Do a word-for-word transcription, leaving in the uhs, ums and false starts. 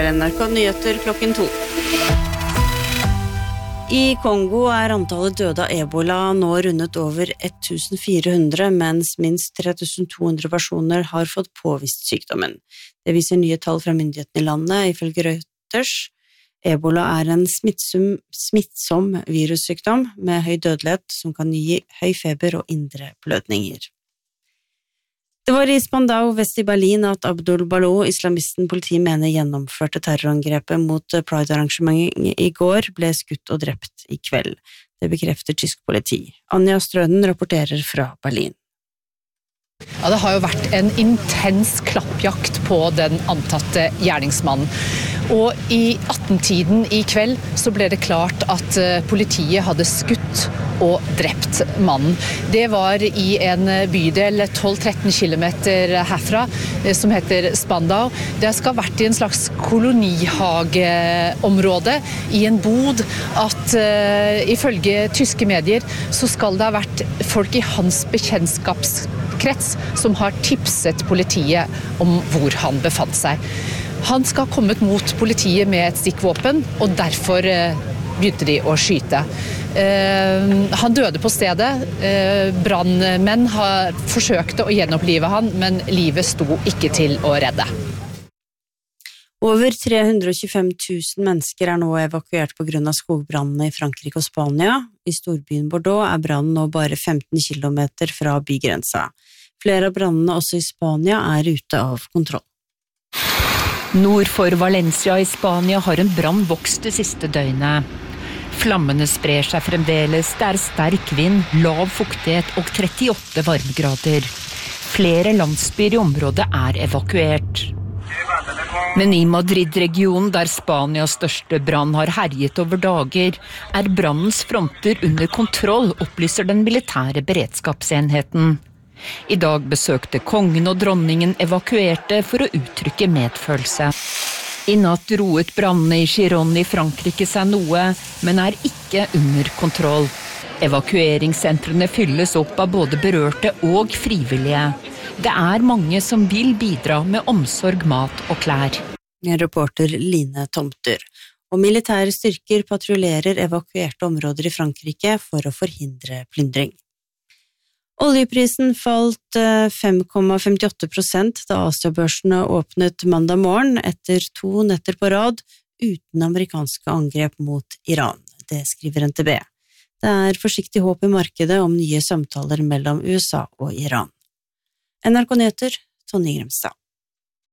N R K Nyheter klokken to. I Kongo er antallet døde av ebola nå rundet over fjorten hundre, mens minst tre tusen to hundre personer har fått påvist sykdommen. Det viser nye tall fra myndighetene i landet, ifølge Reuters. Ebola er en smittsom, smittsom virussykdom med høy dødelighet som kan gi høy feber og indre blødninger. Det var i Spandau vest i Berlin at Abdul Balo, islamisten politiet mener gjennomførte terrorangrepet mot Pride-arrangementet i går, ble skutt og drept i kveld. Det bekrefter tysk politi. Anja Strøden rapporterer fra Berlin. Ja, det har jo vært en intens klappjakt på den antatte gjerningsmannen. Og i atten-tiden i kveld så ble det klart at politiet hadde skutt og drept mannen. Det var i en bydel tolv til tretten kilometer herfra som heter Spandau. Det skal ha vært i en slags kolonihageområde i en bod at uh, ifølge tyske medier så skal det ha vært folk i hans bekjentskapskrets som har tipset politiet om hvor han befant seg. Han skal ha kommet mot politiet med et stikkvåpen, og derfor uh, begynte de å skyte. Uh, han døde på stedet. Uh, brannmenn har forsøkt å gjenopplive han, men livet sto ikke til å redde. Over tre hundre og tjuefem tusen mennesker er nå evakuert på grunn av skogbrannene i Frankrike og Spania. I storbyen Bordeaux er brannen nå bare femten kilometer fra bygrensa. Flere av brannene også i Spania er ute av kontroll. Nord for Valencia i Spania har en brann vokst det siste døgnet. Flammene sprer seg fremdeles, det er sterk vind, lav fuktighet og trettiåtte varmegrader. Flere landsbyer i området er evakuert. Men i Madrid-regionen, der Spanias største brann har herjet over dager, er brannens fronter under kontroll, opplyser den militære beredskapsenheten. I dag besøkte kongen og dronningen evakuerte for å uttrykke medfølelse. I natt roet brannene i Giron i Frankrike seg noe, men er ikke under kontroll. Evakueringssentrene fylles opp av både berørte og frivillige. Det er mange som vil bidra med omsorg, mat og klær. Reporter Line Tomter. Og militære styrker patruljerer evakuerte områder i Frankrike for å forhindre plyndring. Oljeprisen falt fem komma femtiåtte prosent da Asiabørsene åpnet mandag morgen etter to netter på rad uten amerikanske angrep mot Iran. Det skriver N T B. Det er forsiktig håp i markedet om nye samtaler mellom U S A og Iran. N R K Nyheter, Tonje Grimstad.